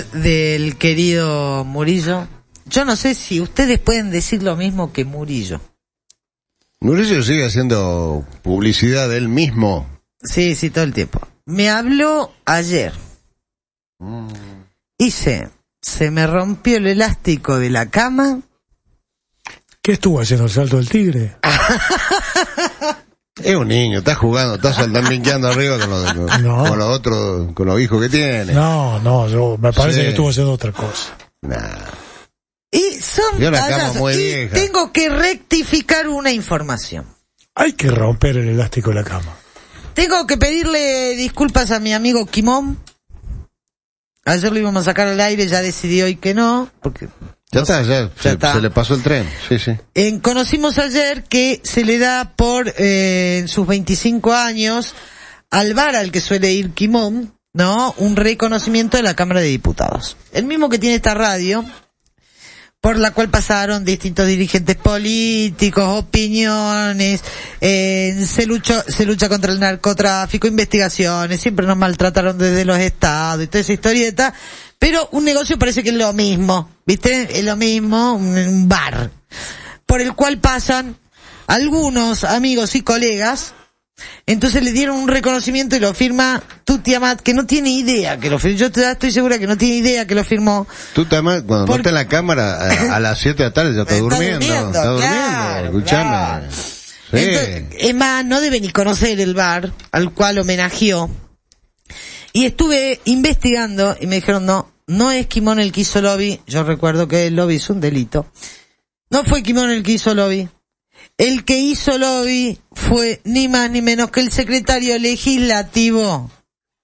del querido Murillo. Yo no sé si ustedes pueden decir lo mismo que Murillo. Murillo sigue haciendo publicidad de él mismo. Sí, todo el tiempo. Me habló ayer. Y se me rompió el elástico de la cama. ¿Qué estuvo haciendo, el salto del tigre? Es un niño, está jugando, está saltando, brinqueando arriba con los otros, con los hijos que tiene. No, me parece que estuvo haciendo otra cosa. Y son payasos. Y tengo que rectificar una información. Hay que romper el elástico de la cama. Tengo que pedirle disculpas a mi amigo Kimón. Ayer lo íbamos a sacar al aire, ya decidió hoy que no, porque... Ya está. Se le pasó el tren, sí. Conocimos ayer que se le da por, en sus 25 años, al bar al que suele ir Kimón, ¿no? Un reconocimiento de la Cámara de Diputados. El mismo que tiene esta radio, por la cual pasaron distintos dirigentes políticos, opiniones, se lucha contra el narcotráfico, investigaciones, siempre nos maltrataron desde los estados y toda esa historieta, pero un negocio parece que es lo mismo, ¿viste? Es lo mismo, un bar, por el cual pasan algunos amigos y colegas. Entonces le dieron un reconocimiento y lo firma Tuti Amat, que no tiene idea que lo firmó. Yo estoy segura que no tiene idea que lo firmó. Tuti Amat, cuando no está en la cámara, a las 7 de la tarde ya está durmiendo. Está durmiendo, escuchame. Claro. Sí. Entonces, es más, no debe ni conocer el bar al cual homenajeó. Y estuve investigando y me dijeron, no es Kimón el que hizo lobby. Yo recuerdo que el lobby es un delito. No fue Kimón el que hizo lobby. El que hizo lobby fue ni más ni menos que el secretario legislativo,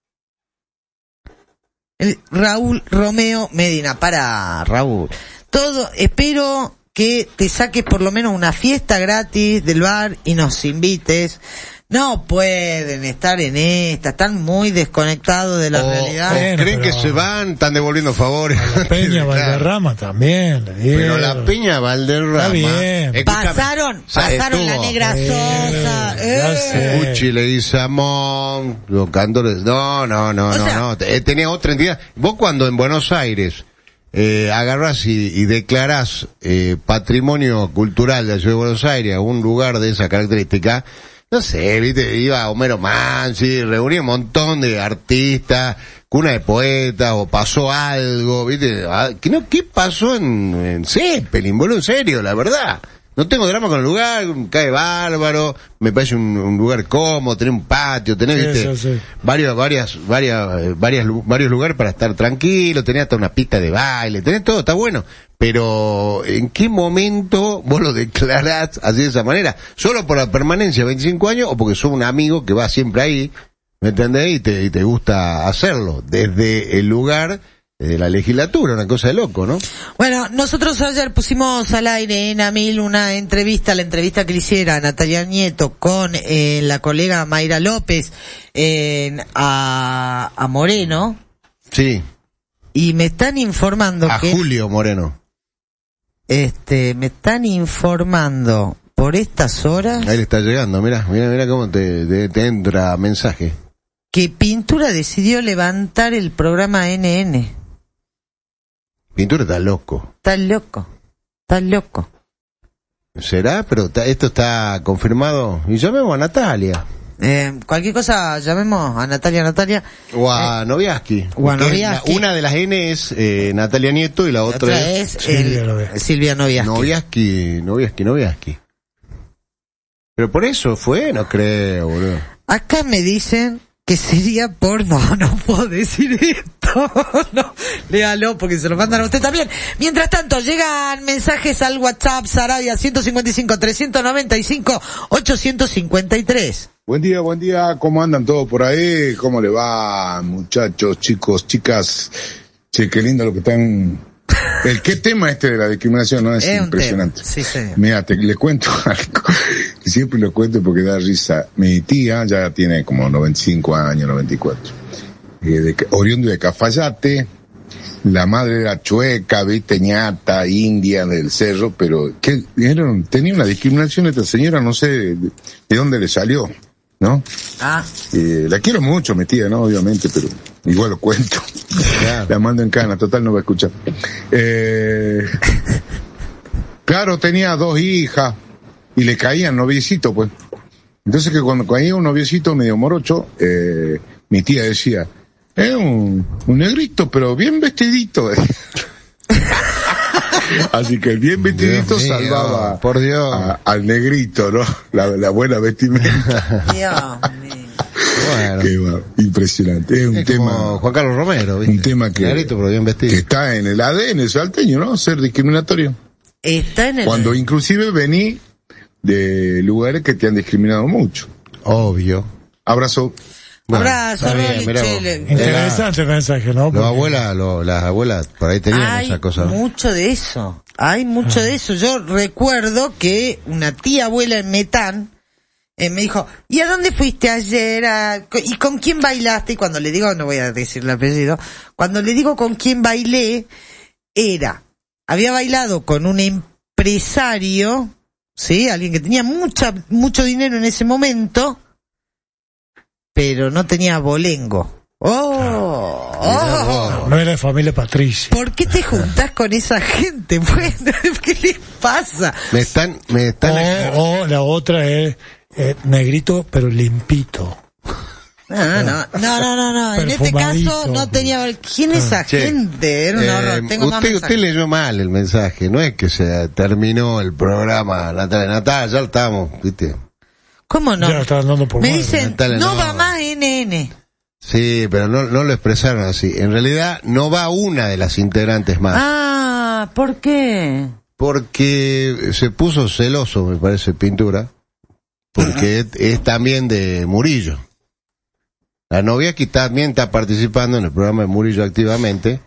Raúl Romeo Medina. Para, Raúl. Espero que te saques por lo menos una fiesta gratis del bar y nos invites. No pueden estar en esta, están muy desconectados de la realidad. Creen que se van, están devolviendo favores. A la Peña Valderrama también. Pero la Peña Valderrama. Está bien. Pasaron la Negra Sosa. Cuchi le dice a Mon, los cantores. No. Tenía otra entidad. Vos cuando en Buenos Aires agarrás y declarás patrimonio cultural de la ciudad de Buenos Aires, un lugar de esa característica, no sé, viste, iba Homero Mansi, reunía un montón de artistas, cuna de poetas, o pasó algo, viste, ¿qué pasó en Zeppelin, boludo? En serio, la verdad. No tengo drama con el lugar, cae bárbaro, me parece un lugar cómodo, tener un patio, tener, viste, varios lugares para estar tranquilo, tener hasta una pista de baile, tener todo, está bueno. Pero, ¿en qué momento vos lo declarás así de esa manera? ¿Solo por la permanencia de 25 años o porque sos un amigo que va siempre ahí, me entendés? Y te gusta hacerlo desde el lugar de la legislatura, una cosa de loco, ¿no? Bueno, nosotros ayer pusimos al aire en Amil la entrevista que le hiciera Natalia Nieto con la colega Mayra López a Moreno. Sí. Y me están informando a Julio Moreno. Me están informando por estas horas. Ahí le está llegando, mira cómo te entra mensaje. Que Pintura decidió levantar el programa NN. Pintura está loco. Está loco. ¿Será? Pero esto está confirmado. Y llamemos a Natalia. Cualquier cosa, llamemos a Natalia. O a Noviaski. Una de las N es Natalia Nieto y la otra es Silvia Noviaski. Noviaski. Pero por eso fue, no creo, boludo. Acá me dicen que sería porno. No puedo decir esto. No, léalo porque se lo mandan a usted también. Mientras tanto, llegan mensajes al WhatsApp Sarabia 155-395-853. Buen día, ¿cómo andan todos por ahí? ¿Cómo le va, muchachos, chicos, chicas? Che, qué lindo lo que están... ¿Qué tema de la discriminación? No es impresionante. Sí, señor. Mira, le cuento algo, que siempre lo cuento porque da risa. Mi tía ya tiene como 95 años, 94. Oriundo de Cafayate, la madre era chueca, viste, ñata, india del cerro, pero tenía una discriminación esta señora, no sé de dónde le salió, ¿no? La quiero mucho, mi tía, ¿no? Obviamente, pero igual lo cuento. La mando en cana, total no va a escuchar. Claro, tenía 2 hijas y le caían noviecitos, pues. Entonces que cuando caía un noviecito medio morocho, mi tía decía, un negrito, pero bien vestidito. Así que el bien vestidito salvaba por Dios. Al negrito, ¿no? La buena vestimenta. Dios mío. Bueno. Impresionante. Es un tema. Juan Carlos Romero, ¿viste? Un tema que, negrito, pero bien vestido. Que está en el ADN salteño, ¿no? Ser discriminatorio. Está en el... Cuando inclusive vení de lugares que te han discriminado mucho. Obvio. Abrazo. Bueno, abrazo, interesante el mensaje, ¿no? Porque... Las abuelas por ahí tenían esa cosa. Hay mucho de eso. Hay mucho de eso. Yo recuerdo que una tía abuela en Metán me dijo, ¿y a dónde fuiste ayer? ¿Y con quién bailaste? Y cuando le digo, no voy a decir el apellido, cuando le digo con quién bailé, había bailado con un empresario, ¿sí? Alguien que tenía mucho dinero en ese momento, pero no tenía bolengo. No era de familia Patricia. ¿Por qué te juntás con esa gente? Bueno, ¿qué les pasa? Me están o la otra es negrito pero limpito. No. En este caso no tenía... ¿Quién es esa gente? Era un horror. Tengo más mensajes. Usted leyó mal el mensaje. No es que se terminó el programa, Natalia, ya estamos, ¿viste? ¿Cómo no? Ya están dando por me mal. Dicen, Natalia, no va más NN. Sí, pero no lo expresaron así. En realidad no va una de las integrantes más. ¿Por qué? Porque se puso celoso, me parece, Pintura, porque es también de Murillo. La novia que también está participando en el programa de Murillo activamente.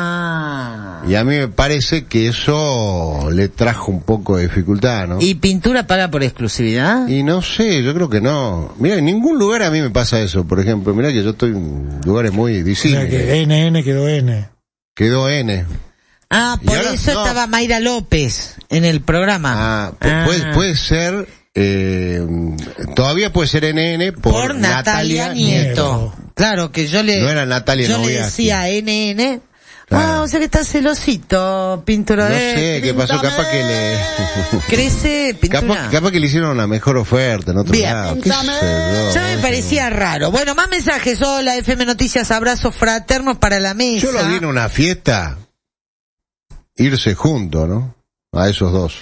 Y a mí me parece que eso le trajo un poco de dificultad, ¿no? ¿Y Pintura paga por exclusividad? Y no sé, yo creo que no. Mira, en ningún lugar a mí me pasa eso, por ejemplo. Mira que yo estoy en lugares muy disímiles. Mira que NN quedó N. Quedó N. Por ahora, eso estaba Mayra López en el programa. Puede ser... todavía puede ser NN por Natalia Nieto. Claro, que yo le... No era Natalia Yo Noviazzi. le decía NN. Claro. O sea que está celosito, Pintura. No sé qué pasó, capaz que le... Crece, Pintura. Capaz que le hicieron una mejor oferta en otro lado. Ya me parecía raro. Bueno, más mensajes. Hola, FM Noticias, abrazos fraternos para la mesa. Yo lo vi en una fiesta, irse juntos, ¿no? A esos dos.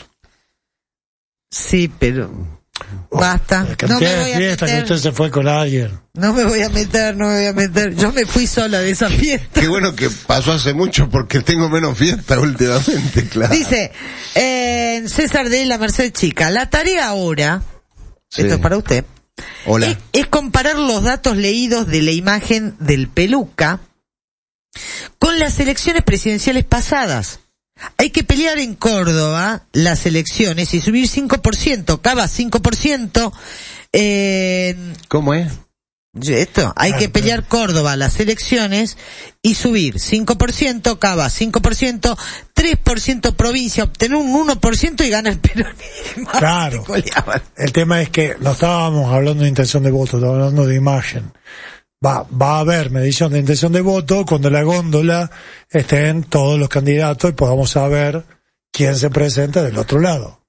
Sí, pero... Basta. No me voy a meter. Que usted se fue con alguien. No me voy a meter. Yo me fui sola de esa fiesta. Qué bueno que pasó hace mucho porque tengo menos fiesta últimamente, claro. Dice, César de la Merced Chica, la tarea ahora, esto es para usted, es comparar los datos leídos de la imagen del Peluca con las elecciones presidenciales pasadas. Hay que pelear en Córdoba las elecciones y subir 5%, Cava 5%. ¿Cómo es? Hay que pelear Córdoba las elecciones y subir 5%, Cava 5%, 3% provincia, obtener un 1% y gana el peronismo. Claro. El tema es que no estábamos hablando de intención de voto, estábamos hablando de imagen. Va a haber medición de intención de voto cuando la góndola estén todos los candidatos y podamos saber quién se presenta del otro lado.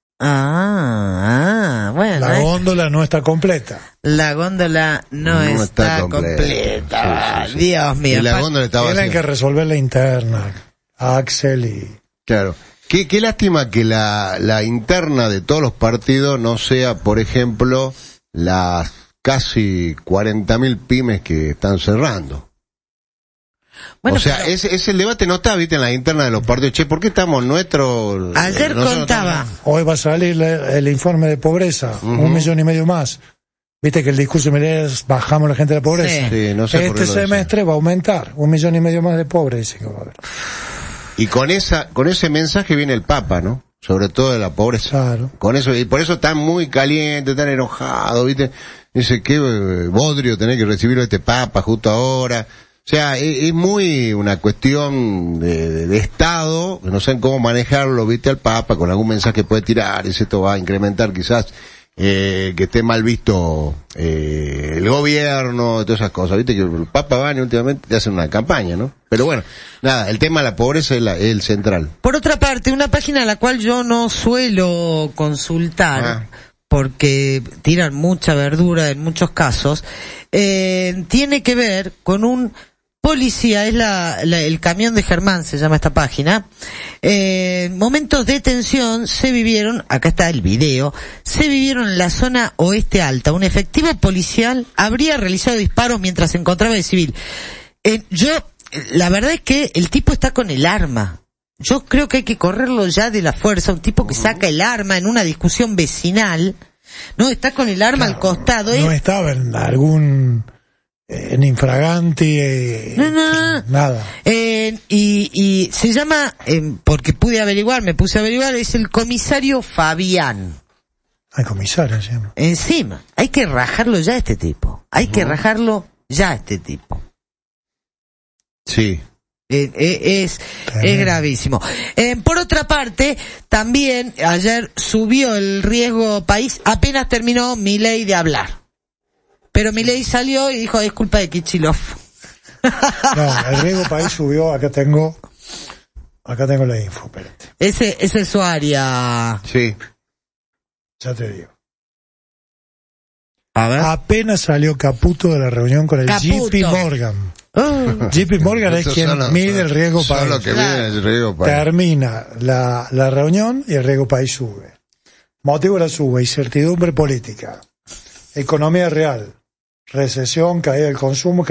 Bueno. La góndola no está completa. La góndola no está completa. Sí. Dios mío. Y la góndola está vacía. Tienen que resolver la interna, Axel y... Claro. Qué lástima que la interna de todos los partidos no sea, por ejemplo, las casi 40.000 pymes que están cerrando. Bueno, o sea, pero... ese el debate no está, viste, en la interna de los partidos. Che, ¿por qué estamos nuestros? Ayer contaba. Hoy va a salir el informe de pobreza, 1,5 millones más. Viste que el discurso es bajamos la gente de la pobreza. Sí, no sé este semestre va a aumentar, 1,5 millones más de pobres, dice que va a haber. Y con ese mensaje viene el Papa, ¿no? Sobre todo de la pobreza. Claro. Con eso, y por eso están muy calientes, están enojados, viste. Dice, qué bodrio tener que recibir a este Papa justo ahora. O sea, es muy una cuestión de Estado, que no saben cómo manejarlo, viste, al Papa, con algún mensaje que puede tirar, y esto va a incrementar quizás que esté mal visto el gobierno, todas esas cosas. Viste que el Papa Bani últimamente te hacen una campaña, ¿no? Pero bueno, nada, el tema de la pobreza es el central. Por otra parte, una página a la cual yo no suelo consultar, porque tiran mucha verdura en muchos casos, tiene que ver con un policía, es el camión de Germán, se llama esta página. Momentos de tensión se vivieron, acá está el video, se vivieron en la zona oeste alta. Un efectivo policial habría realizado disparos mientras se encontraba de civil. La verdad es que el tipo está con el arma. Yo creo que hay que correrlo ya de la fuerza, un tipo que saca el arma en una discusión vecinal, no, está con el arma al costado. No estaba en algún... en infraganti, no. Nada. Y se llama, porque me puse a averiguar, es el comisario Fabián. El comisario se llama. Encima, hay que rajarlo ya a este tipo. Sí. Es gravísimo. Por otra parte, también ayer subió el riesgo país, apenas terminó Milei de hablar. Pero Milei salió y dijo, es culpa de Kicillof. No, el riesgo país subió, acá tengo la info, espérate. Ese es su área. Sí. Ya te digo. A ver. Apenas salió Caputo de la reunión con el JP Morgan. JP Morgan es quien mide el riesgo país. Lo que mide el riesgo país. Termina la reunión y el riesgo país sube. Motivo de la suba, incertidumbre política, economía real, recesión, caída del consumo,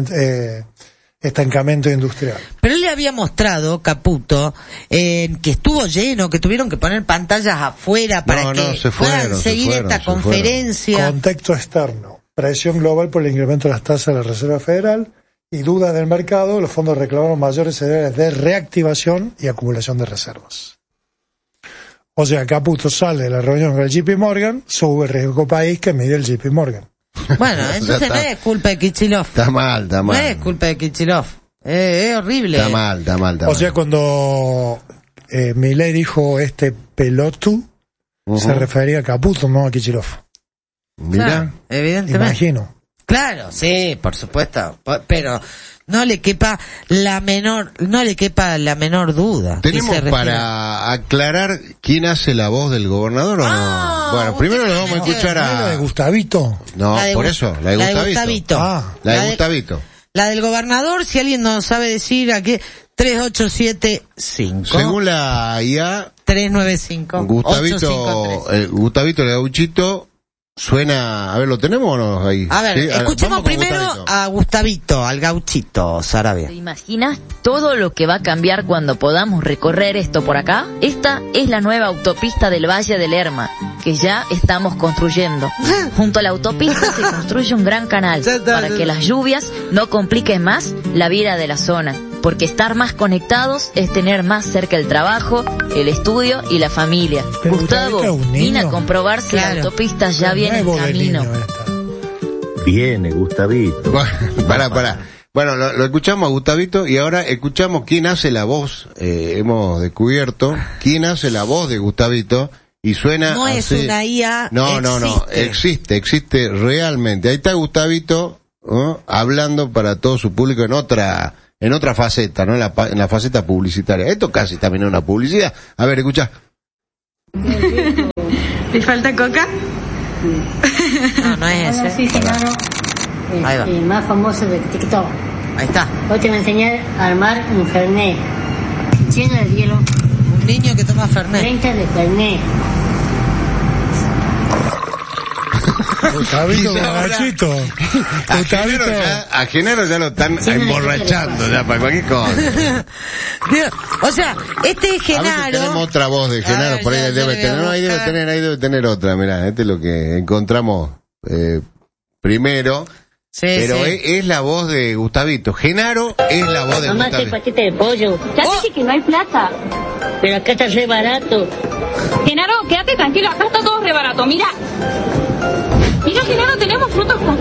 estancamiento industrial. Pero él le había mostrado, Caputo, que estuvo lleno, que tuvieron que poner pantallas afuera para puedan seguir esta conferencia. Contexto externo, presión global por el incremento de las tasas de la Reserva Federal y dudas del mercado, los fondos reclamaron mayores niveles de reactivación y acumulación de reservas. O sea, Caputo sale de la reunión con el JP Morgan, sube el riesgo país que mide el JP Morgan. Bueno, entonces no es culpa de Kicillof. Está mal. No es culpa de Kicillof. Es horrible. Está mal. O sea, cuando Milei dijo este pelotu, se refería a Caputo, no a Kicillof. Mira. Claro, evidentemente. Imagino. Claro, sí, por supuesto. Pero no le quepa la menor duda. ¿Tenemos para aclarar quién hace la voz del gobernador o no? Bueno, primero le vamos a escuchar a... ¿La de Gustavito? No, por eso, la de Gustavito. La de Gustavito. La del gobernador, si alguien nos sabe decir aquí, 3875. Según la IA... 395. Gustavito el gauchito... Suena, a ver, ¿lo tenemos o no ahí? A ver, ¿sí? Escuchemos primero a Gustavito, al gauchito, Sarabia. ¿Te imaginas todo lo que va a cambiar cuando podamos recorrer esto por acá? Esta es la nueva autopista del Valle del Lerma, que ya estamos construyendo. Junto a la autopista se construye un gran canal para que las lluvias no compliquen más la vida de la zona. Porque estar más conectados es tener más cerca el trabajo, el estudio y la familia. Pero Gustavo, vine a comprobar si la autopista ya viene en camino. Viene, Gustavito. Pará. Bueno, lo escuchamos a Gustavito y ahora escuchamos quién hace la voz. Hemos descubierto quién hace la voz de Gustavito y suena no así. Es una IA. No. Existe realmente. Ahí está Gustavito, ¿no? Hablando para todo su público en otra faceta, ¿no? En la faceta publicitaria. Esto casi también es una publicidad. A ver, escucha. ¿Le falta coca? No es ese. Sí, claro. El más famoso de TikTok. Ahí está. Hoy te voy a enseñar a armar un Fernet. Lleno de hielo. Un niño que toma Fernet. 30 de Fernet. Gustavito borrachito. A Genaro ya lo están emborrachando ya para cualquier cosa. O sea, este Genaro... tenemos otra voz de Genaro, por ahí debe tener. No, ahí debe tener otra, mirá, este es lo que encontramos primero. Sí, pero sí. Es la voz de Gustavito. Genaro es la voz de Mamá, Gustavito. Mamá, paquete de pollo. Ya dije que no hay plata. Pero acá está re barato. Genaro, quédate tranquilo, acá está todo re barato, mira. Mira, Genaro, tenemos frutos congelados.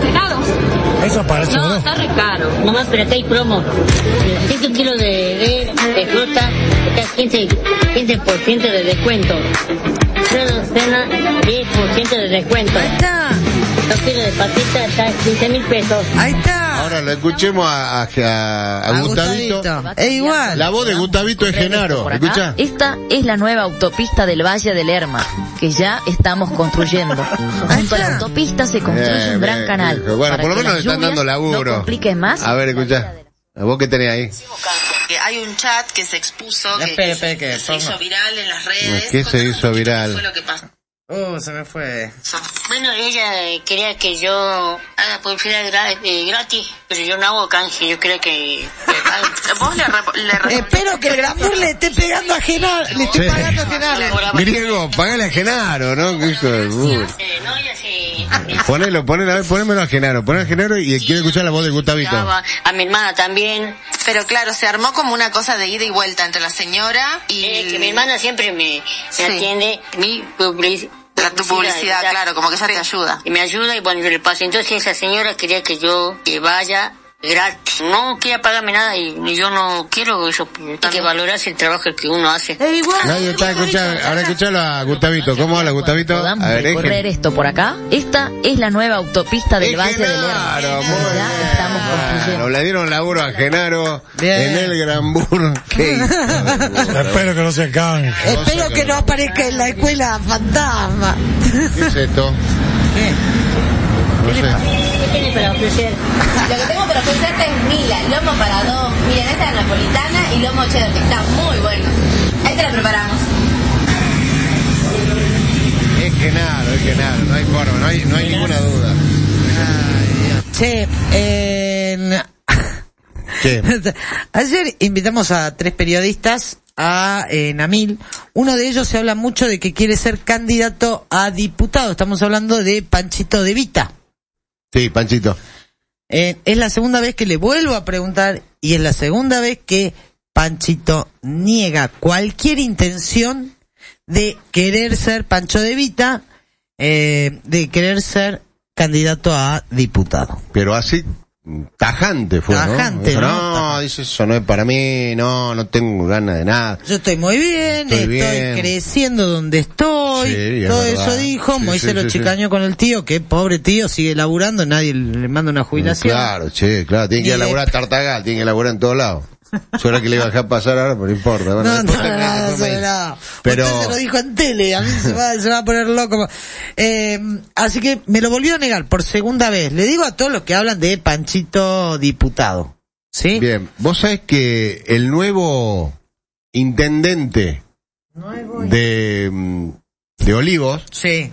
Eso parece. No, está re caro. Nomás, pero acá hay promo. 5 kilos de fruta, está 15% de descuento. Una docena, 10% de descuento. Ahí está. 2 kilos de patita, está 15.000 pesos. Ahí está. Ahora lo escuchemos a Gustavito. Es igual. La voz de Gustavito es Genaro. ¿Escucha? Esta es la nueva autopista del Valle del Lerma, que ya estamos construyendo. Junto a la autopista se construye un gran canal. Bueno, por lo menos le están dando laburo. No complique más. A ver, escucha. ¿Vos qué tenés ahí? Hay un chat que se expuso, que se hizo viral en las redes. ¿Qué se hizo viral? ¿Qué fue lo que pasó? Se me fue. Bueno, ella quería que yo haga publicidad gratis, pero yo no hago canje, yo creo que... Vos le Espero que el Granbur le esté pegando a Genaro, le esté pagando a Genaro. Griego, pagale a Genaro, ¿no? ¿Qué hijo de No, ella sí. Ponémelo a Genaro, poné a Genaro y quiero escuchar la voz de Gustavito. A mi hermana también. Pero claro, se armó como una cosa de ida y vuelta entre la señora y... que mi hermana siempre me atiende mi tu publicidad, claro, como que ella te ayuda. Y me ayuda y bueno, yo le paso. Entonces esa señora quería que yo vaya gratis. No quería pagarme nada y yo no quiero eso. Hay que valorarse el trabajo que uno hace. Nadie está escuchando. Ahora escuchalo a Gustavito. ¿Cómo habla Gustavito? Podamos recorrer esto por acá. Esta es la nueva autopista del Valle del Lerma. Ya estamos construyendo. Le dieron laburo a Genaro en el Granbur. Espero que no se canje. Espero que no aparezca en la escuela fantasma. ¿Qué es esto? ¿Qué? No sé. ¿Qué tienes para ofrecer? Lo que tengo para ofrecerte es Mila, lomo para 2, milanesa napolitana y lomo cheddar, que está muy bueno. Ahí te la preparamos. Es Genaro, no hay forma, no hay ninguna duda. Che, ¿Qué? Ayer invitamos a 3 periodistas a Namil. Uno de ellos se habla mucho de que quiere ser candidato a diputado. Estamos hablando de Panchito de Vita. Sí, Panchito. Es la segunda vez que le vuelvo a preguntar y es la segunda vez que Panchito niega cualquier intención de querer ser Pancho de Vita, de querer ser candidato a diputado. Pero así tajante fue, tajante, ¿no? ¿no? Dice, eso no es para mí, no tengo ganas de nada. Yo estoy muy bien, estoy creciendo donde estoy, sí, todo eso dijo, sí, Moisés lo chicañó con el tío, que pobre tío, sigue laburando, nadie le manda una jubilación. Claro, claro, tiene que ir a laburar Tartagal, tiene que laburar en todos lados. Yo era que le iba a dejar pasar ahora, pero no importa. Bueno, no. Pero usted se lo dijo en tele, a mí se va a poner loco. Así que me lo volvió a negar por segunda vez. Le digo a todos los que hablan de Panchito diputado. ¿Sí? Bien, vos sabés que el nuevo intendente de Olivos. Sí.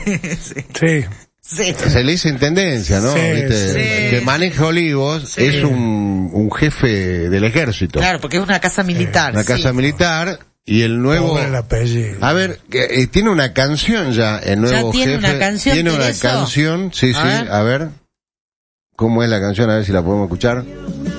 Se le dice intendencia, ¿no? Sí, que maneja Olivos, es un jefe del ejército. Claro, porque es una casa militar. Una casa militar y el nuevo... A ver, tiene una canción ya, el nuevo tiene jefe. Una canción, tiene una canción, sí, a ver. ¿Cómo es la canción? A ver si la podemos escuchar.